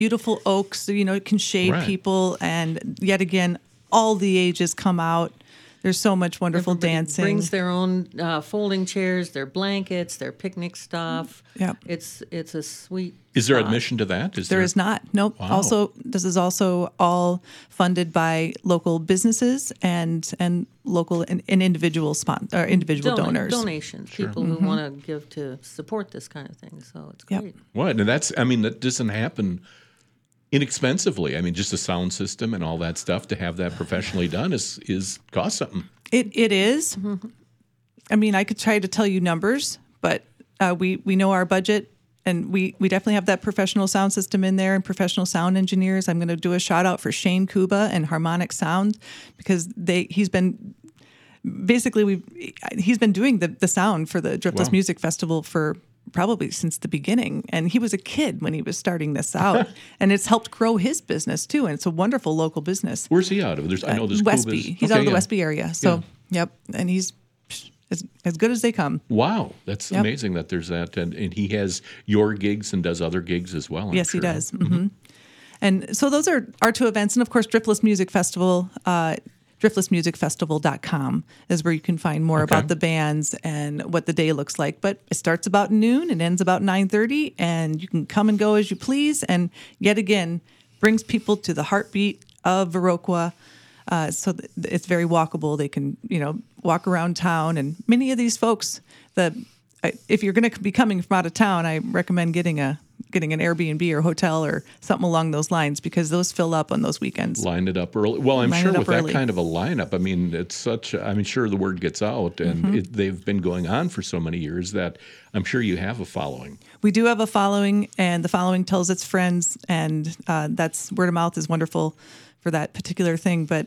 beautiful oaks, it can shade Right. people. And yet again, all the ages come out. There's so much wonderful Everybody dancing. brings their own folding chairs, their blankets, their picnic stuff. Yep. It's a sweet. Is there spot. admission to that? There is not. Nope. Wow. Also, this is also all funded by local businesses and local and individual individual donors. Donations, people who want to give to support this kind of thing. So it's Yep. great. What? And that doesn't happen inexpensively. I mean, just a sound system and all that stuff to have that professionally done is cost something. It is. I mean, I could try to tell you numbers, but we know our budget, and we definitely have that professional sound system in there and professional sound engineers. I'm going to do a shout out for Shane Kuba and Harmonic Sound, because he's been doing the sound for the Driftless Wow. Music Festival for probably since the beginning. And he was a kid when he was starting this out, and it's helped grow his business too. And it's a wonderful local business. Where's he out of? I know there's Westby. Kubas. He's Okay, out of the yeah. Westby area. So, yep. And he's as good as they come. Wow, that's Yep. amazing that there's that. And he has your gigs and does other gigs as well. I'm Yes, he sure. does. Mm-hmm. And so those are our two events. And of course, Driftless Music Festival, driftlessmusicfestival.com is where you can find more Okay. about the bands and what the day looks like. But it starts about noon and ends about 9:30, and you can come and go as you please. And yet again, brings people to the heartbeat of Viroqua. So it's very walkable. They can, walk around town. And many of these folks, if you're going to be coming from out of town, I recommend getting an Airbnb or hotel or something along those lines, because those fill up on those weekends. Line it up early. Well, I'm Line sure it up with that early. kind of a lineup, I mean, sure the word gets out, and they've been going on for so many years that I'm sure you have a following. We do have a following, and the following tells its friends, and that's word of mouth is wonderful for that particular thing. But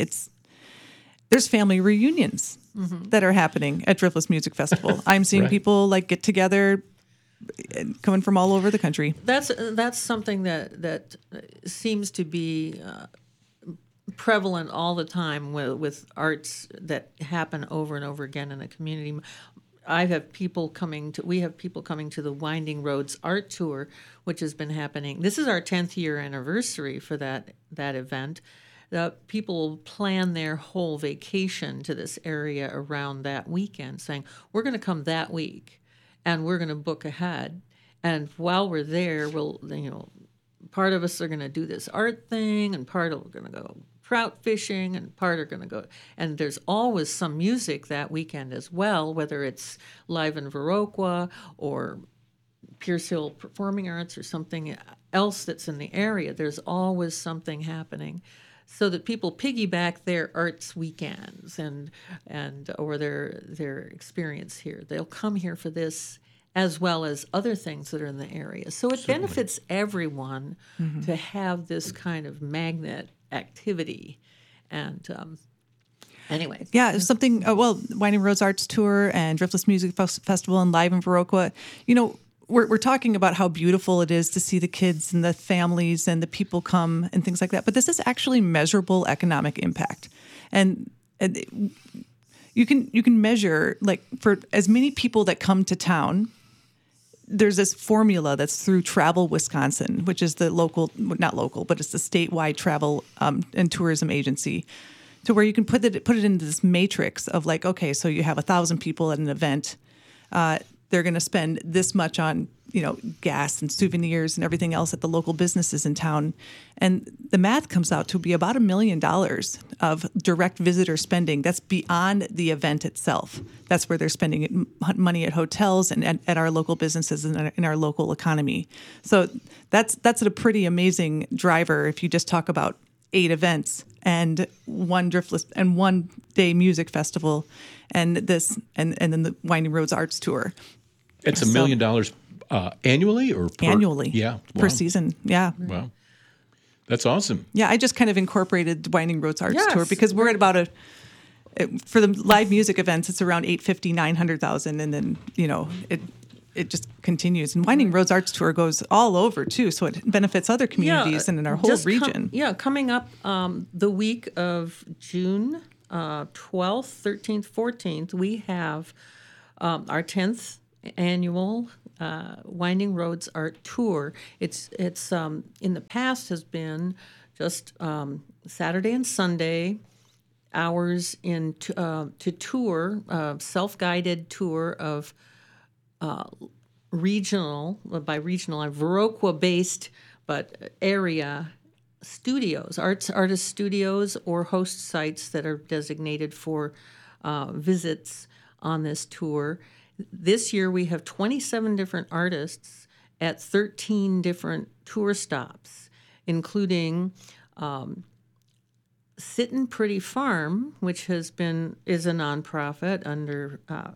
there's family reunions that are happening at Driftless Music Festival. I'm seeing Right. people get together, coming from all over the country. That's something that seems to be prevalent all the time with arts that happen over and over again in a community. We have people coming to the Winding Roads Art Tour, which has been happening. This is our 10th year anniversary for that event. People plan their whole vacation to this area around that weekend, saying, we're going to come that week, and we're going to book ahead. And while we're there, part of us are going to do this art thing, and part of we're going to go trout fishing, and part are going to go. And there's always some music that weekend as well, whether it's Live in Viroqua or Pierce Hill Performing Arts or something else that's in the area. There's always something happening, so that people piggyback their arts weekends and or their experience here. They'll come here for this as well as other things that are in the area. So it benefits everyone to have this kind of magnet activity. And anyway. Yeah, there's something, Winding Roads Arts Tour and Driftless Music Festival and Live in Viroqua, we're talking about how beautiful it is to see the kids and the families and the people come and things like that. But this is actually measurable economic impact. And you can measure, for as many people that come to town, there's this formula that's through Travel Wisconsin, which is the not local, but it's the statewide travel and tourism agency, to where you can put it into this matrix of okay, so you have 1,000 people at an event. They're going to spend this much on, gas and souvenirs and everything else at the local businesses in town. And the math comes out to be about $1 million of direct visitor spending. That's beyond the event itself. That's where they're spending money at hotels and at our local businesses and in our local economy. So that's a pretty amazing driver if you just talk about 8 events and one Driftless and one day music festival and then the Winding Roads Arts Tour. It's $1 million annually or annually? Yeah, per season. Yeah. Wow, that's awesome. Yeah, I just kind of incorporated the Winding Roads Arts Yes. Tour because we're at about for the live music events, it's around 850, 900,000, and then it just continues. And Winding Roads Arts Tour goes all over too, so it benefits other communities and in our whole region. Coming up the week of June 12th, 13th, 14th, we have our 10th annual Winding Roads Art Tour. It's in the past has been just Saturday and Sunday hours to tour, self-guided tour of regional, by regional, Viroqua-based, but area studios, artist studios or host sites that are designated for visits on this tour. This year we have 27 different artists at 13 different tour stops, including Sittin' Pretty Farm, which is a nonprofit under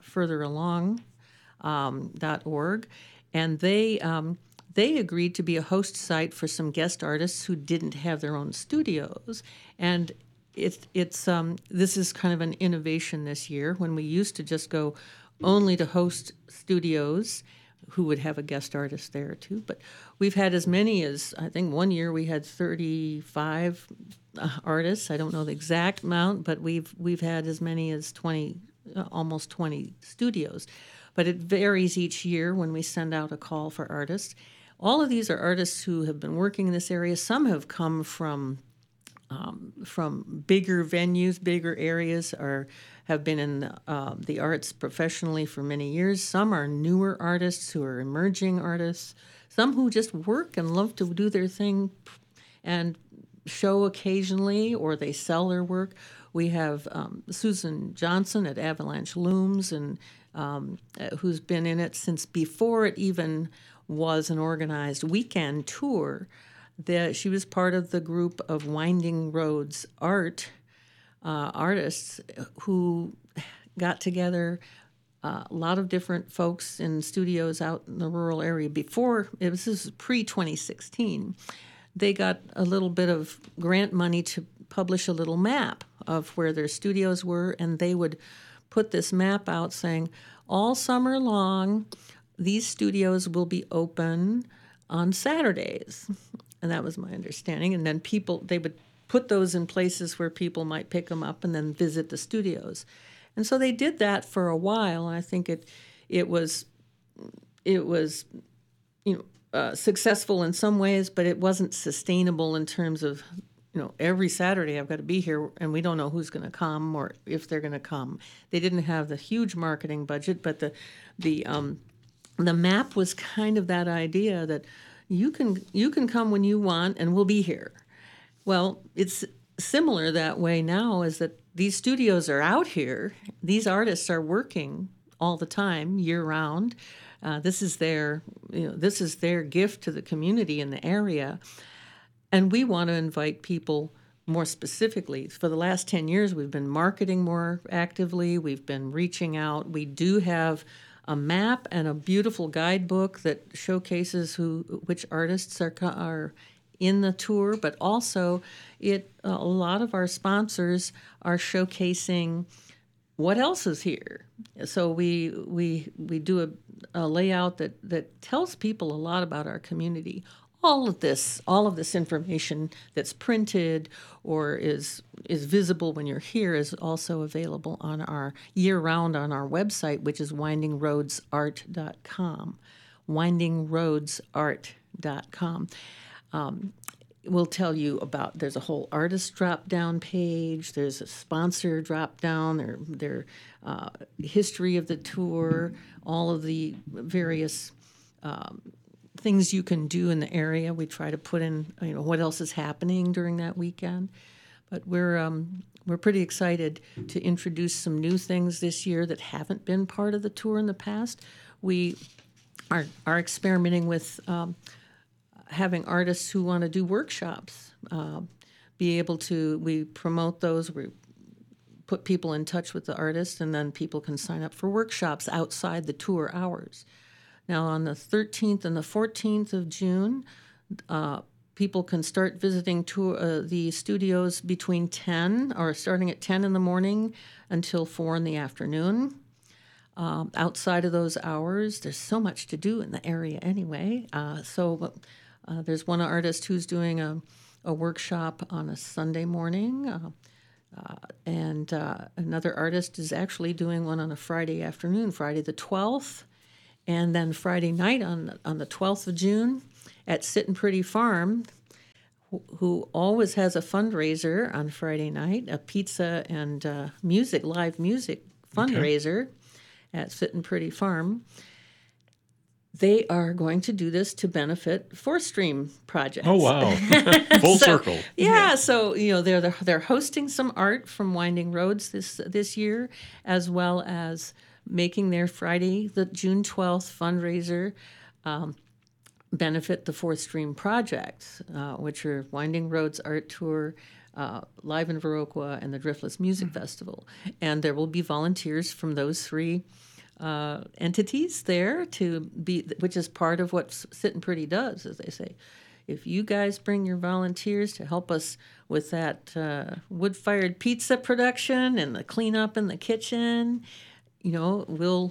furtheralong.org, and they agreed to be a host site for some guest artists who didn't have their own studios. And this is kind of an innovation this year, when we used to just go only to host studios who would have a guest artist there too. But we've had as many as, I think one year we had 35 artists. I don't know the exact amount, but we've had as many as 20, almost 20 studios. But it varies each year when we send out a call for artists. All of these are artists who have been working in this area. Some have come from bigger venues, bigger areas, or have been in the arts professionally for many years. Some are newer artists who are emerging artists. Some who just work and love to do their thing and show occasionally, or they sell their work. We have Susan Johnson at Avalanche Looms, and who's been in it since before it even was an organized weekend tour. She was part of the group of Winding Roads artists who got together, a lot of different folks in studios out in the rural area. This is pre-2016. They got a little bit of grant money to publish a little map of where their studios were, and they would put this map out saying, all summer long, these studios will be open on Saturdays. And that was my understanding. And then they would put those in places where people might pick them up and then visit the studios. And so they did that for a while. And I think it was successful in some ways, but it wasn't sustainable in terms of, every Saturday I've got to be here, and we don't know who's going to come or if they're going to come. They didn't have the huge marketing budget, but the map was kind of that idea that you can come when you want, and we'll be here. Well, it's similar that way now, is that these studios are out here. These artists are working all the time, year round. This is their gift to the community in the area. And we want to invite people more specifically. For the last 10 years, we've been marketing more actively. We've been reaching out. We do have a map and a beautiful guidebook that showcases which artists are in the tour, but also a lot of our sponsors are showcasing what else is here. So we do a layout that tells people a lot about our community. All of this information that's printed or is visible when you're here is also available on our year-round on our website, which is windingroadsart.com. windingroadsart.com. We'll tell you about, there's a whole artist drop-down page, there's a sponsor drop-down, their history of the tour, all of the various things you can do in the area. We try to put in, what else is happening during that weekend. But we're pretty excited to introduce some new things this year that haven't been part of the tour in the past. We are experimenting with having artists who want to do workshops be able to. We promote those. We put people in touch with the artists, and then people can sign up for workshops outside the tour hours. Now, on the 13th and the 14th of June, people can start visiting the studios between 10 or starting at 10 in the morning until 4 in the afternoon. Outside of those hours, there's so much to do in the area anyway. There's one artist who's doing a workshop on a Sunday morning, and another artist is actually doing one on a Friday afternoon, Friday the 12th. And then Friday night on the 12th of June at Sittin' Pretty Farm, who always has a fundraiser on Friday night, a pizza and live music fundraiser at Sittin' Pretty Farm. They are going to do this to benefit Fourth Stream projects. Oh, wow. Full circle. Yeah, so they're hosting some art from Winding Roads this year, as well as making their Friday, the June 12th fundraiser benefit the Fourth Stream projects, which are Winding Roads Art Tour, Live in Viroqua, and the Driftless Music Festival. And there will be volunteers from those three entities there which is part of what Sittin' Pretty does, as they say. If you guys bring your volunteers to help us with that wood-fired pizza production and the cleanup in the kitchen, we'll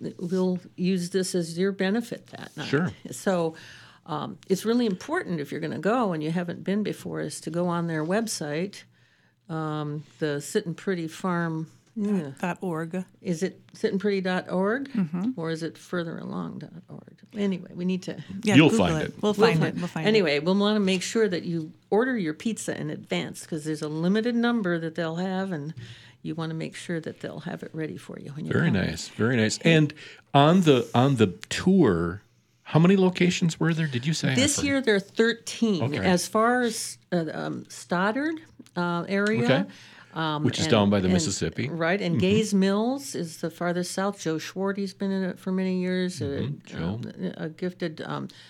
use this as your benefit that night. Sure. So it's really important, if you're going to go and you haven't been before, is to go on their website, the Sittin' Pretty Farm. .org. Is it sittinpretty.org or is it furtheralong.org? Anyway, we need to. Yeah, You'll Google find it. We'll find it. Anyway, we'll want to make sure that you order your pizza in advance because there's a limited number that they'll have, and you want to make sure that they'll have it ready for you when you Very come. nice. Very nice. And on the tour, how many locations were there? Did you say? This year there are 13. Okay. As far as Stoddard area. Okay. Which is down by the Mississippi. Right, and Gaze Mills is the farthest south. Joe Schwarty's been in it for many years. Joe. A gifted,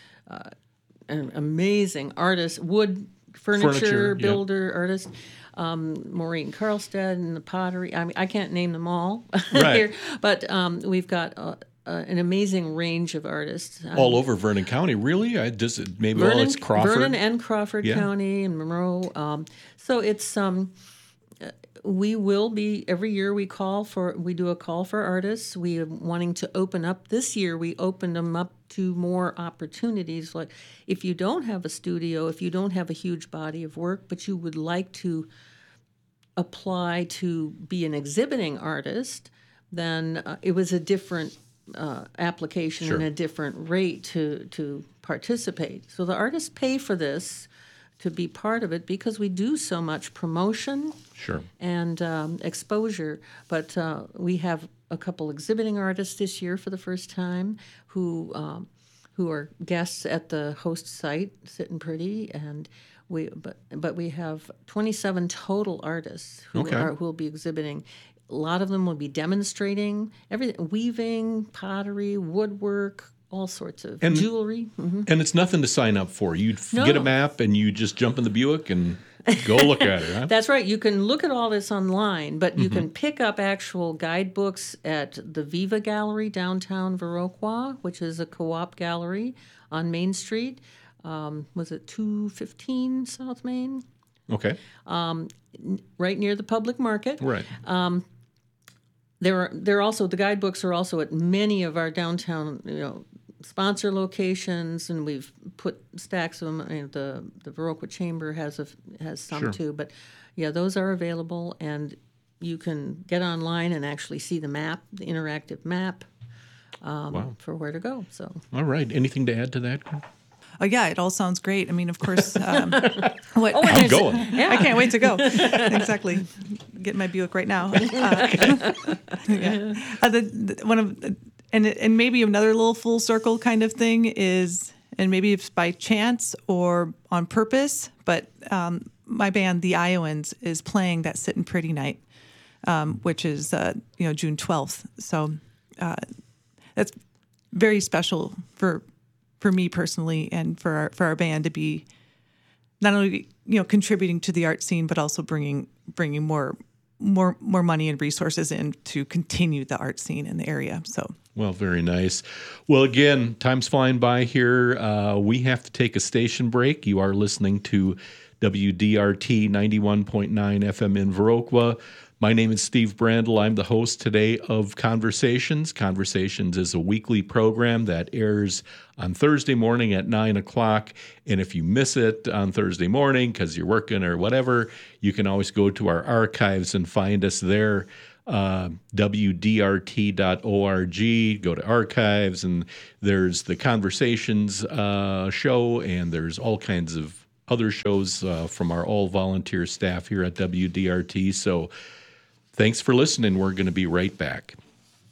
an amazing artist, wood furniture builder, artist. Maureen Karlstad and the pottery. I mean, I can't name them all here, but we've got an amazing range of artists. All over Vernon County, really? It's Crawford? Vernon and Crawford County and Monroe. So it's... we will be, every year we do a call for artists. We are wanting to open up. This year we opened them up to more opportunities. Like if you don't have a studio, if you don't have a huge body of work, but you would like to apply to be an exhibiting artist, then it was a different application and a different rate to participate. So the artists pay for this to be part of it because we do so much promotion and exposure. But we have a couple exhibiting artists this year for the first time who are guests at the host site, Sittin' Pretty, and we have 27 total artists who will be exhibiting. A lot of them will be demonstrating everything: weaving, pottery, woodwork, all sorts of jewelry. And it's nothing to sign up for. You get a map and you just jump in the Buick and go look at it. Huh? That's right. You can look at all this online, but you can pick up actual guidebooks at the Viva Gallery downtown Viroqua, which is a co-op gallery on Main Street. Was it 215 South Main? Okay. Right near the public market. Right. They're also, the guidebooks are also at many of our downtown, sponsor locations, and we've put stacks of them. The Viroqua Chamber has some too, but yeah, those are available, and you can get online and actually see the map, the interactive map for where to go. So, all right, anything to add to that? Oh yeah, it all sounds great. I mean, of course, I'm going. I can't wait to go. Exactly, get my Buick right now. And maybe another little full circle kind of thing is, and maybe it's by chance or on purpose, but my band, the Iowans, is playing that Sittin' Pretty night, which is June 12th. So that's very special for me personally, and for our band to be not only contributing to the art scene, but also bringing more money and resources in to continue the art scene in the area. So. Well, very nice. Well, again, time's flying by here. We have to take a station break. You are listening to WDRT 91.9 FM in Viroqua. My name is Steve Brandl. I'm the host today of Conversations. Conversations is a weekly program that airs on Thursday morning at 9 o'clock. And if you miss it on Thursday morning because you're working or whatever, you can always go to our archives and find us there. WDRT.org. Go to archives, and there's the Conversations show, and there's all kinds of other shows from our all-volunteer staff here at WDRT. So thanks for listening. We're going to be right back.